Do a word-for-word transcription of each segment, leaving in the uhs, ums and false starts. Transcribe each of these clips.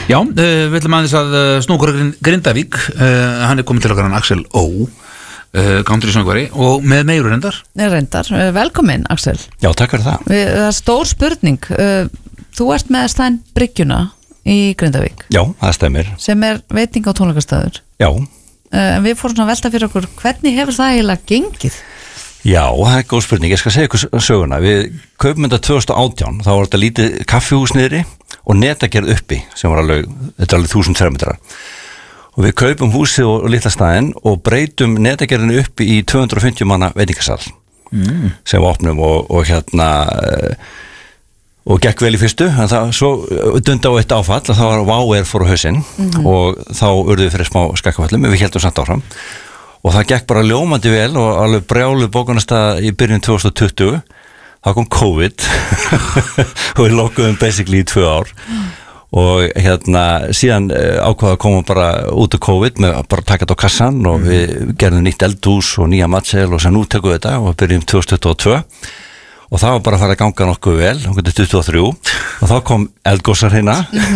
Já, uh, við ætlum aðeins að uh, snúkur Grindavík, uh, hann er komið til okkar hann Axel Ó, uh, country söngvari og með meiru reyndar. Reyndar, uh, velkomin Axel. Já, takk fyrir það. Við, það er stór spurning, uh, þú ert með Stein Bryggjuna í Grindavík. Já, það stemmir. Sem er veiting á tónleikastæður. Já. Uh, en við fórum svona að velta fyrir okkur, hvernig hefur það eiginlega gengið? Já, það er góð spurning, ég skal segja ykkur söguna. Við kaupum þetta tvö þúsund og átján, þá var þetta lítið kaffihús niðri og netagerð uppi sem var alveg, þetta er alveg þúsund fermetrar. Og við kaupum húsið og, og litla staðinn og breytum netagerðinu uppi í tvö hundruð og fimmtíu manna veitingasal mm. sem við opnum og, og hérna og gekk vel í fyrstu, en það svo dunda á eitt áfall að það var váer fór á hausinn mm-hmm. og þá urðum við fyrir smá skakkafallum, en við heldum samt áfram. Og það gekk bara ljómandi vel og alveg brjálu bókunarstað í byrjun tvö þúsund og tuttugu. Það kom COVID og við lokuðum basically í tvö ár og hérna síðan ákvaða að koma bara út af COVID með bara taka þetta á kassan og við gerðum nýtt eldhús og nýja matsel og sem nú tekum við þetta og byrjum tvö þúsund tuttugu og tvö og það var bara að fara að ganga nokkuð vel okkur til tuttugu og þrjú og þá kom eldgosar hérna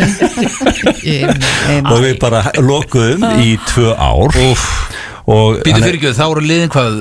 og við bara lokuðum í tvö ár Úf. Og býtu fyrir ekki, þá eru liðin hvað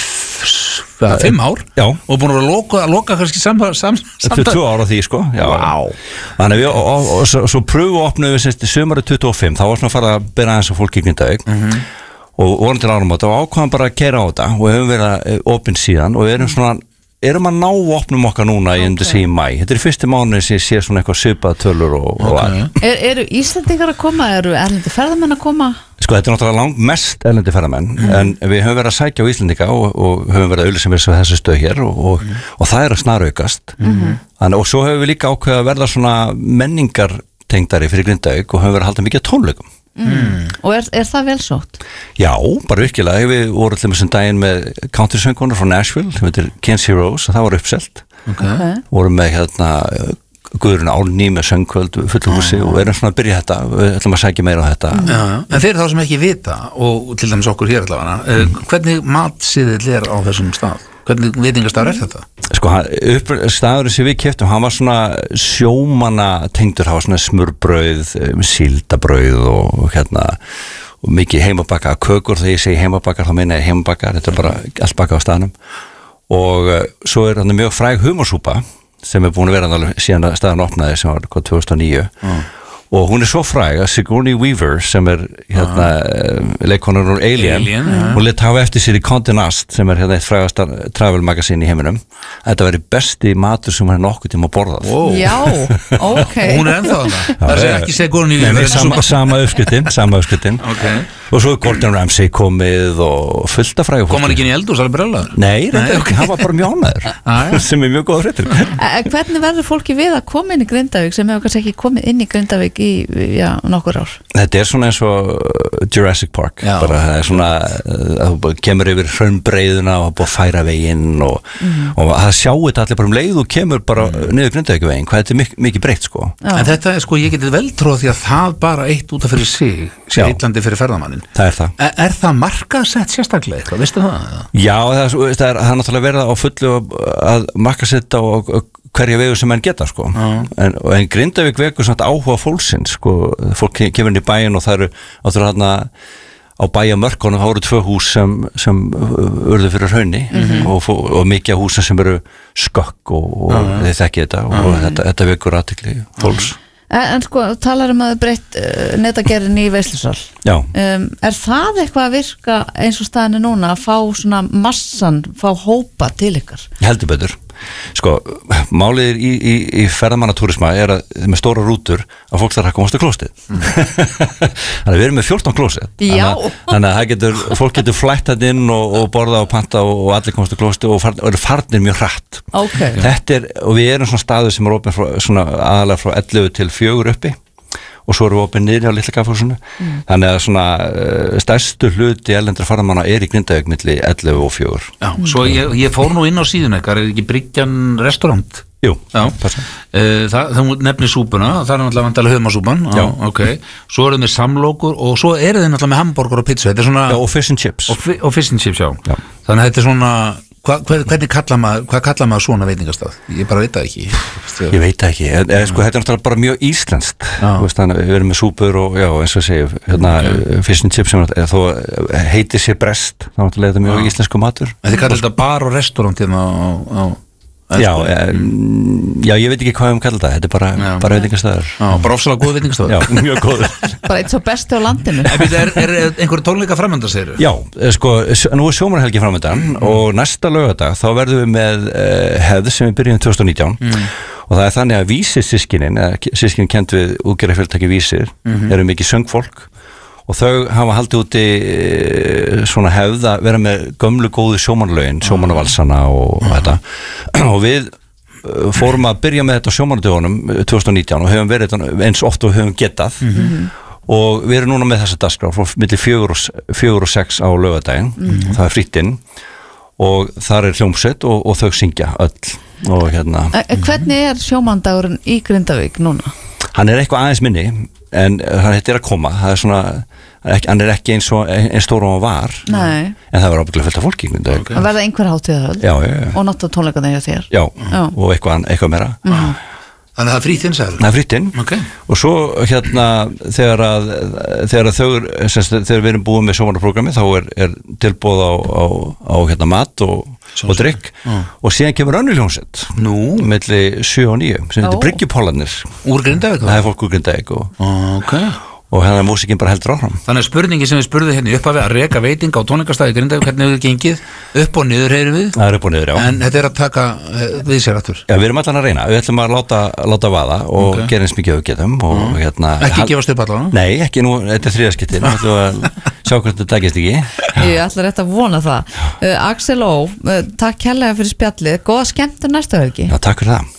uh, fimm ár já. Og búin að loka, loka kannski samtæð sam, sam, tvö ára því sko já. Wow. Þannig við, og, og, og svo, svo pröfu opnum við semst í sömari tuttugu og fimm þá var svona að fara að byrja aðeins á fólki í Grindavík mm-hmm. og vorum til áramóta og ákvaðum bara að keyra á þetta og hefum verið opinn síðan og við erum svona erum að ná opnum okkar núna í okay. í mæ. Þetta er fyrsti mánuði sem ég sé svona eitthvað svipað tölur og, okay. og er, eru Íslendingar að koma, eru erlendi ferðamenn að koma? Sko þetta er náttúrulega langt mest erlendi ferðamenn mm. en við höfum verið að sækja á Íslendinga og, og höfum verið að auðlýsa með þessu stöð hér og, og, mm. og það er að snaraukast mm-hmm. Þannig, og svo höfum við líka ákveðið að verða svona menningartengdari fyrir Grindavík og höfum verið að halda mikið tónleikum Mm. Og er, er það vel sótt? Já, bara virkilega, við vorum allir með sem daginn með country söngkonar frá Nashville sem heitir Kenzie Rose og það var uppselt okay. vorum með hérna Guðrún Álný með söngkvöld fullu húsi ah. og við erum svona að byrja þetta við ætlum að sækja meira á þetta Já, en fyrir þá sem ekki vita og til dæmis okkur hér allavega mm. hvernig matsiðill er á þessum stað? Hvernig veitingastafur er þetta? Sko, upp, staðurinn sem við keyptum, hann var svona sjómanna tengdur, hann var svona smurbrauð, síldabrauð og, og hérna og mikið heimabakaða kökur, þegar ég segi heimabakar þá meina ég heimabakar, þetta er bara allt bakað á staðnum og uh, svo er hann mjög fræg humarsúpa sem er búin að vera alveg síðan að staðan opnaði sem var tvö þúsund og níu mm. og hún er svo fræg að Sigourney Weaver sem er hérna ah. leikkonan úr Alien, Alien ja. Hún lit hafa eftir sér í Condé Nast sem er hérna eitt frægasta travel magazine í heiminum þetta væri besti matur sem hann nokkuð tíma að borða wow. Já, ok Hún er ennþá það, það er ekki Sigourney Weaver sama, sama uppskuttin sama uppskuttin okay. og svo er Gordon Ramsay komið og fullt af frægu kom hann ekki inn í eldhús alveg brjálaður? Nei, Nei okay. hann var bara mjög ánæður ah, sem er mjög góð fréttir Hvernig verður fólki við að koma inn í Grindavík sem hefur kannski ekki komið inn í Grindavík í já, nokkur ár? Þetta er svona eins og Jurassic Park já. Bara það er svona að þú kemur yfir hraunbreiðuna og búið að færa veginn og, mm. og það sjáu þetta allir bara um leið og kemur bara mm. niður Grindavíkveginn hvað þetta er mik mikið breytt sko já. En þetta er sko, ég getið vel tróð því að það bara eitt út af fyrir sig sé Íslandi fyrir ferðamannin Það er það Er, er það markasett sérstaklega eitthvað, veistu það? Já, það er, það er, það er náttúrulega verið á fullu að markasetta og, og hverja vegu sem menn geta sko uh. en, en Grindavík vekur svona áhuga fólksins sko, fólk kemur inn í bæinn og það eru áttur hérna á bæjarmörkunum þá eru tvö hús sem, sem urðu fyrir hraunni mm-hmm. og, og mikið húsum sem eru skökk og, og uh. þeir þekki þetta uh. og þetta, þetta vekur athygli fólks uh. En, en sko, talar um að það breytt uh, netagerðin í Veislusal Já um, Er það eitthvað að virka eins og staðinu núna að fá svona massan, fá hópa til ykkar? Ég heldur betur Sko, málið í, í, í ferðamannatúrisma er að með stóra rútur að fólk þarf að komast á klóstið mm. Þannig að við erum með fjórtán klósið Þannig, þannig að það getur, fólk getur flætt inn og, og borða og panta og, og allir komast á klóstið og, far, og eru farnir mjög hratt okay. Þetta er, og við erum svona staður sem er opinn frá, svona aðalega frá ellefu til fjögur uppi og svo erum við opinn niður á litla kaffehúsinu mm. þannig að svona uh, stærstu hluti erlendra ferðamanna er í Grindavík milli ellefu og fjögur Já, mm. svo ég, ég fór nú inn á síðun ekkar, er ekki Bryggjan restaurant? Jú, Já, uh, það, það nefnir súpuna, það er náttúrulega vantilega höfumasúpan Já, ok, svo erum við samlokur og svo eru þið náttúrulega með hamburger og pizza þetta er svona Já, og fish and chips og, og fish and chips, já. já Þannig að þetta er svona hva, hver, hvernig kalla maður, hvað kalla maður svona veitingastað? Ég bara veit það ekki. Ég veit það ekki, en, en, sko, þetta er náttúrulega bara mjög íslenskt. Veist, þannig, við erum með súpur og já, eins og ég segi, hérna, okay. Fish and chips sem þó heitir sér brest, þá náttúrulega er þetta mjög já. Íslensku matur. En þið kallar þetta bar og restaurant hérna á... á Já, um, já, ég veit ekki hvað við um kalla þetta, þetta er bara, já, bara veitingastæður. Já, bara ofsalega góð veitingastæður. Já, mjög góður. Bara eitt svo besti á landinu. Er, er, er einhverju tónleika framönda, segir þú? Já, sko, nú er sjómanhelgi framöndan mm. og næsta laugardag þá verðum við með uh, hefð sem við byrjum tvö þúsund og nítján mm. og það er þannig að Vísir systkinin, eða systkinin kent við útgerðarfyrirtæki Vísir, mm-hmm. eru mikið söngfólk og þau hafa haldið úti svona hefð að vera með gömlu góðu sjómanlögin, sjómanvalsana og mm. þetta og við fórum að byrja með þetta á sjómanadögunum tvö þúsund og nítján og hefum verið eins oft og höfum getað mm-hmm. og við erum núna með þessa dagskrá frá milli fjögur og, fjögur og sex á laugardaginn mm-hmm. það er fritt inn og þar er hljómsveit og, og þau syngja öll og hérna Hvernig er sjómandagurinn í Grindavík núna? Hann er eitthvað aðeins minni en þetta er að koma, það er svona ekki, hann er ekki eins, og, eins stór og hann var Nei. En það var ábyggilega fullt af fólki okay. Það verða einhver hátíðahöld já, já, já. og náttúrulega tónleikarnir hjá þér Já, já. Og eitthvað, eitthvað meira mm. Þannig að það er frítinn sæður Það er frítinn okay. og svo hérna þegar að, þegar að þau semst, þegar við erum búin með sjómanaprógrami þá er, er tilbúð á, á, á hérna mat og, og drikk mm. og síðan kemur önnur hljómsveit Nú milli sjö og níu sem heitir Bryggjupollarnir Úr Grindavík Það er fólk úr Grindavík og, okay. og hérna er músikinn bara heldur áfram Þannig að spurningin sem við spurðum hérna upp að við að reka veiting á tónleikastæði Grindavík hvernig hefur gengið upp og niður heyrum við Það er upp og niður, já En þetta er að taka við sér aftur Já, við erum allan að reyna, við ætlum að láta, láta vaða og okay. gera eins mikið við getum og, mm. hérna, Ekki hal... gefast upp allan? Nei, ekki nú, þetta er þriðaskipti Nú ætlum við að sjá hvort þetta dagist ekki Ég ætla rétt að vona það uh, Axel Ó, uh, takk kærlega fyrir spjallið Góða skemmtur næsta helgi Já, takk fyrir það